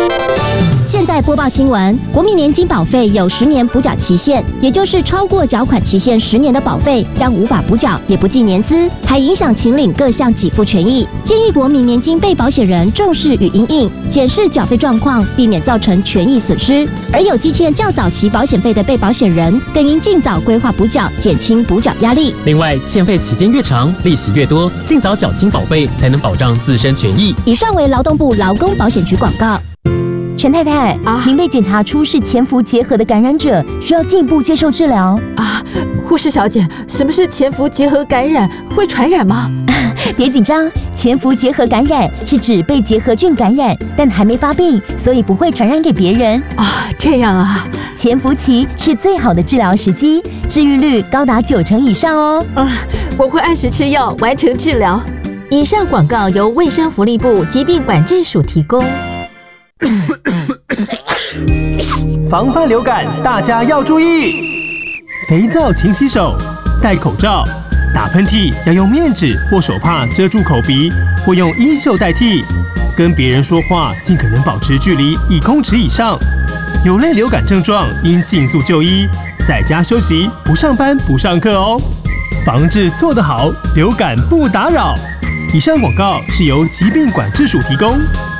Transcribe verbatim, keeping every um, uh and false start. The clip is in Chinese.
现在播报新闻，国民年金保费有十年补缴期限，也就是超过缴款期限十年的保费将无法补缴，也不计年资，还影响请领各项给付权益。建议国民年金被保险人重视与因应，检视缴费状况，避免造成权益损失。而有积欠较早期保险费的被保险人，更应尽早规划补缴，减轻补缴压力。 另外，欠费期间越长，利息越多，尽早缴清保费，才能保障自身权益。 以上为劳动部劳工保险局广告。 陈太太， 啊， 您被检查出是潜伏结核的感染者，需要进一步接受治疗啊。护士小姐，什么是潜伏结核感染？会传染吗？ 别紧张，潜伏结核感染是指被结核菌感染，但还没发病，所以不会传染给别人啊。这样啊， 潜伏期是最好的治疗时机，治愈率高达九成以上哦。 嗯，我会按时吃药，完成治疗。以上广告由卫生福利部疾病管制署提供。 防范流感，大家要注意：肥皂勤洗手，戴口罩，打喷嚏要用面纸或手帕遮住口鼻，或用衣袖代替。跟别人说话尽可能保持距离一公尺以上。有类流感症状应尽速就医，在家休息，不上班不上课哦。防治做得好，流感不打扰。以上广告是由疾病管制署提供。